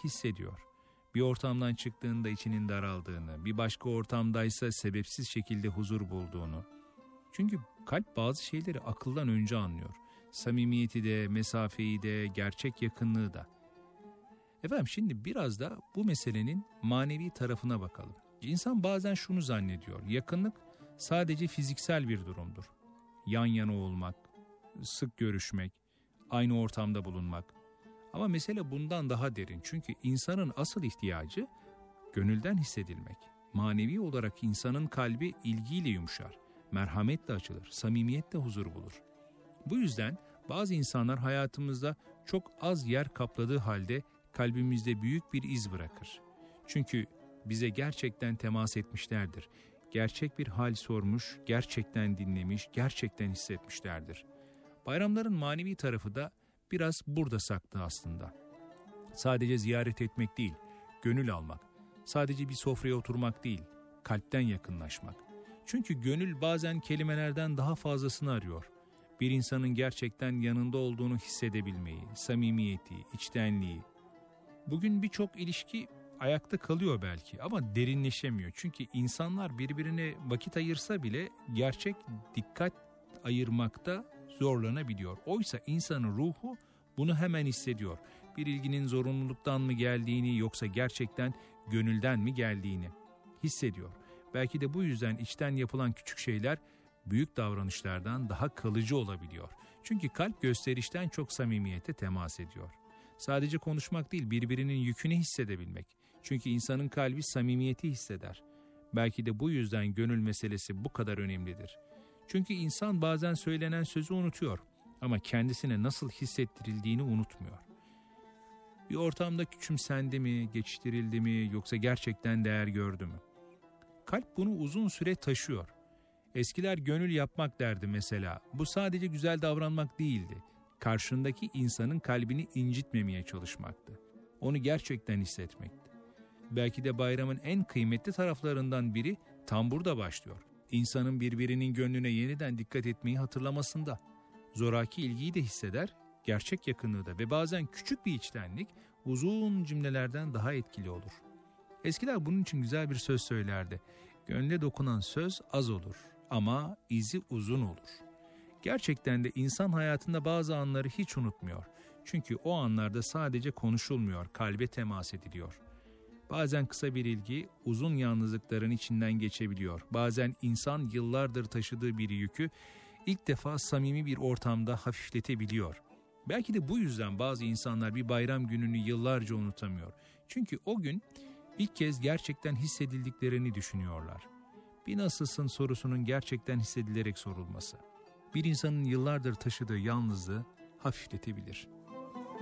hissediyor. Bir ortamdan çıktığında içinin daraldığını, bir başka ortamdaysa sebepsiz şekilde huzur bulduğunu. Çünkü kalp bazı şeyleri akıldan önce anlıyor. Samimiyeti de, mesafeyi de, gerçek yakınlığı da. Efendim şimdi biraz da bu meselenin manevi tarafına bakalım. İnsan bazen şunu zannediyor. Yakınlık sadece fiziksel bir durumdur. Yan yana olmak, sık görüşmek, aynı ortamda bulunmak. Ama mesele bundan daha derin. Çünkü insanın asıl ihtiyacı gönülden hissedilmek. Manevi olarak insanın kalbi ilgiyle yumuşar, merhametle açılır, samimiyetle huzur bulur. Bu yüzden bazı insanlar hayatımızda çok az yer kapladığı halde kalbimizde büyük bir iz bırakır. Çünkü bize gerçekten temas etmişlerdir. Gerçek bir hal sormuş, gerçekten dinlemiş, gerçekten hissetmişlerdir. Bayramların manevi tarafı da biraz burada saklı aslında. Sadece ziyaret etmek değil, gönül almak. Sadece bir sofraya oturmak değil, kalpten yakınlaşmak. Çünkü gönül bazen kelimelerden daha fazlasını arıyor. Bir insanın gerçekten yanında olduğunu hissedebilmeyi, samimiyeti, içtenliği. Bugün birçok ilişki ayakta kalıyor belki ama derinleşemiyor. Çünkü insanlar birbirine vakit ayırsa bile gerçek dikkat ayırmakta zorlanabiliyor. Oysa insanın ruhu bunu hemen hissediyor. Bir ilginin zorunluluktan mı geldiğini yoksa gerçekten gönülden mi geldiğini hissediyor. Belki de bu yüzden içten yapılan küçük şeyler büyük davranışlardan daha kalıcı olabiliyor. Çünkü kalp gösterişten çok samimiyete temas ediyor. Sadece konuşmak değil, birbirinin yükünü hissedebilmek. Çünkü insanın kalbi samimiyeti hisseder. Belki de bu yüzden gönül meselesi bu kadar önemlidir. Çünkü insan bazen söylenen sözü unutuyor ama kendisine nasıl hissettirildiğini unutmuyor. Bir ortamda küçümsendi mi, geçiştirildi mi yoksa gerçekten değer gördü mü? Kalp bunu uzun süre taşıyor. Eskiler gönül yapmak derdi mesela. Bu sadece güzel davranmak değildi. Karşındaki insanın kalbini incitmemeye çalışmaktı. Onu gerçekten hissetmekti. Belki de bayramın en kıymetli taraflarından biri tam burada başlıyor. İnsanın birbirinin gönlüne yeniden dikkat etmeyi hatırlamasında. Zoraki ilgiyi de hisseder, gerçek yakınlığı da ve bazen küçük bir içtenlik uzun cümlelerden daha etkili olur. Eskiler bunun için güzel bir söz söylerdi. Gönle dokunan söz az olur ama izi uzun olur. Gerçekten de insan hayatında bazı anları hiç unutmuyor. Çünkü o anlarda sadece konuşulmuyor, kalbe temas ediliyor. Bazen kısa bir ilgi uzun yalnızlıkların içinden geçebiliyor. Bazen insan yıllardır taşıdığı bir yükü ilk defa samimi bir ortamda hafifletebiliyor. Belki de bu yüzden bazı insanlar bir bayram gününü yıllarca unutamıyor. Çünkü o gün ilk kez gerçekten hissedildiklerini düşünüyorlar. Bir nasılsın sorusunun gerçekten hissedilerek sorulması, bir insanın yıllardır taşıdığı yalnızlığı hafifletebilir.